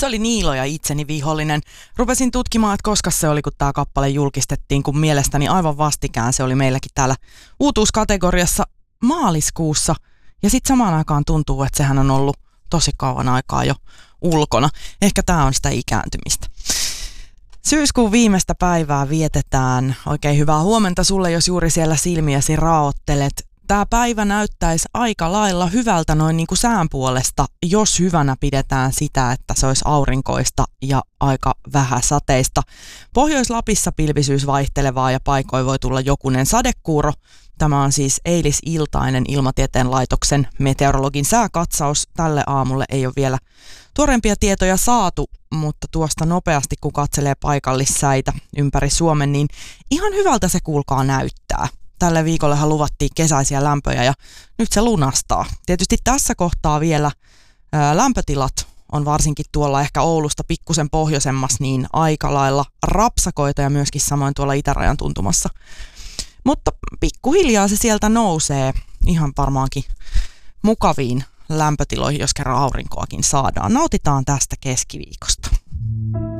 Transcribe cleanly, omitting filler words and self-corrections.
Se oli Niilo ja itseni vihollinen. Rupesin tutkimaan, että koska se oli, kun tämä kappale julkistettiin, kun mielestäni aivan vastikään se oli meilläkin täällä uutuuskategoriassa maaliskuussa. Ja sitten samaan aikaan tuntuu, että sehän on ollut tosi kauan aikaa jo ulkona. Ehkä tämä on sitä ikääntymistä. Syyskuun viimeistä päivää vietetään. Oikein hyvää huomenta sulle, jos juuri siellä silmiäsi raottelet. Tämä päivä näyttäisi aika lailla hyvältä noin niin kuin sään puolesta, jos hyvänä pidetään sitä, että se olisi aurinkoista ja aika vähäsateista. Pohjois-Lapissa pilvisyys vaihtelevaa ja paikoin voi tulla jokunen sadekuuro. Tämä on siis eilisiltainen Ilmatieteen laitoksen meteorologin sääkatsaus. Tälle aamulle ei ole vielä tuorempia tietoja saatu, mutta tuosta nopeasti kun katselee paikallissäitä ympäri Suomen, niin ihan hyvältä se kuulkaa näyttää. Tälle viikollehan luvattiin kesäisiä lämpöjä ja nyt se lunastaa. Tietysti tässä kohtaa vielä lämpötilat on varsinkin tuolla ehkä Oulusta pikkusen pohjoisemmassa niin aika lailla rapsakoita ja myöskin samoin tuolla itärajan tuntumassa. Mutta pikkuhiljaa se sieltä nousee ihan varmaankin mukaviin lämpötiloihin, jos kerran aurinkoakin saadaan. Nautitaan tästä keskiviikosta.